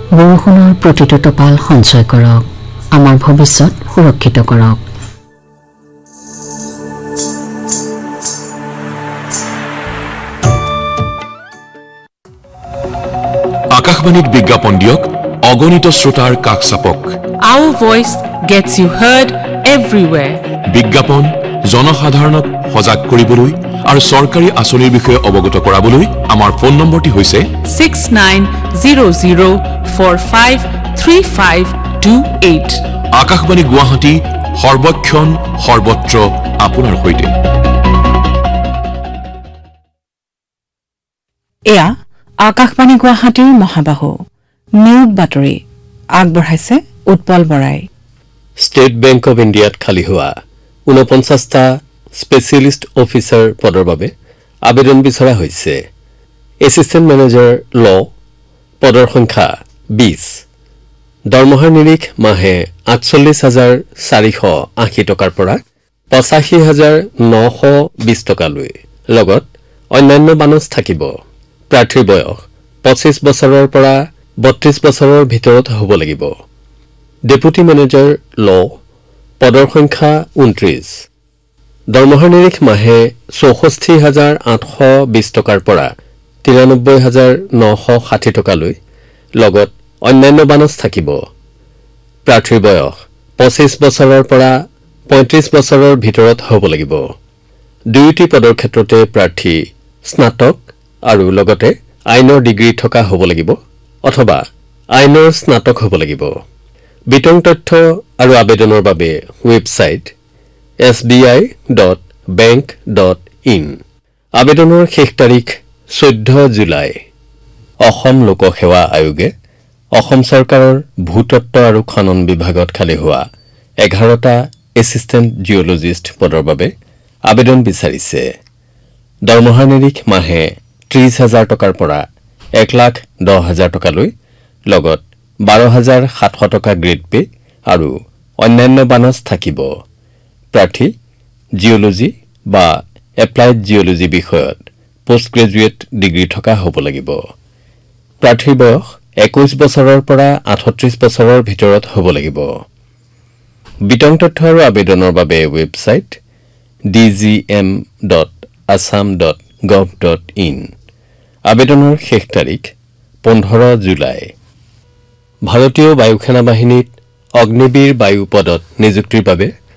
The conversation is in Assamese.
বৰষুণৰ প্ৰতিটো টোপাল সঞ্চয় কৰক, আমাৰ ভৱিষ্যত সুৰক্ষিত কৰক। আকাশবাণীত বিজ্ঞাপন দিয়ক, অগণিত শ্ৰোতাৰ কাষ চাপক। Our voice gets you heard everywhere. বিজ্ঞাপন জনসাধাৰণক সজাগ কৰিবলৈ আৰু চৰকাৰী আঁচনিৰ বিষয়ে অৱগত কৰাবলৈ আমাৰ ফোন নম্বৰটি হৈছে 6900453528. আকাশবাণী গুৱাহাটী, সৰ্বক্ষণ সৰ্বত্ৰ আপোনাৰ সৈতে। এয়া আকাশবাণী গুৱাহাটীৰ মহাবাহু নিয়োগ বাতৰি আগবঢ়াইছে উৎপল বৰাই। ষ্টেট বেংক অৱ ইণ্ডিয়াত খালী হোৱা 49টা স্পেচিয়েলিষ্ট অফিচাৰ পদৰ বাবে আবেদন বিচৰা হৈছে। এছিষ্টেণ্ট মেনেজাৰ ল পদৰ সংখ্যা 20। দৰমহাৰ নিৰিখ মাহে 48,480 টকাৰ পৰা 85,920 টকালৈ। লগত অন্যান্য বানচ থাকিব। প্ৰাৰ্থীৰ বয়স 25 বছৰৰ পৰা 32 বছৰৰ ভিতৰত হ'ব লাগিব। ডেপুটি মেনেজাৰ ল পদৰ সংখ্যা 29। দৰমহাৰ নিৰিখ মাহে 64,820 টকাৰ পৰা 93,960 টকালৈ। লগত অন্যান্য বানচ থাকিব। প্ৰাৰ্থীৰ বয়স 25 বছৰৰ পৰা 35 বছৰৰ ভিতৰত হ'ব লাগিব। দুয়োটি পদৰ ক্ষেত্ৰতে প্ৰাৰ্থী স্নাতক আৰু লগতে আইনৰ ডিগ্ৰী থকা হ'ব লাগিব অথবা আইনৰ স্নাতক হ'ব লাগিব। বিতং তথ্য আৰু আবেদনৰ বাবে ৱেবছাইট sbi.bank.in। আবেদনৰ শেষ তাৰিখ 14 জুলাই। অসম লোকসেৱা আয়োগে অসম চৰকাৰৰ ভূতত্ব আৰু খনন বিভাগত খালী হোৱা 11টা এছিষ্টেণ্ট জিঅলজিষ্ট পদৰ বাবে আবেদন বিচাৰিছে। দৰমহাৰ নিৰিখ মাহে 30,000 টকাৰ পৰা 1,10,000 টকালৈ। লগত 12,700 টকা গ্ৰেড পে আৰু অন্যান্য বানচ থাকিব। প্ৰাৰ্থী জিঅলজি বা এপ্লাইড জিঅলজি বিষয়ত পোষ্ট গ্ৰেজুৱেট ডিগ্ৰী থকা হ'ব লাগিব। প্ৰাৰ্থীৰ বয়স 21 বছৰৰ পৰা 38 বছৰৰ ভিতৰত হ'ব লাগিব। বিতং তথ্য আৰু আবেদনৰ বাবে ৱেবছাইট dgm.assam.gov.in। আবেদনৰ শেষ তাৰিখ 15 জুলাই। ভাৰতীয় বায়ু সেনা বাহিনীত অগ্নিবীৰ বায়ু পদত নিযুক্তিৰ বাবে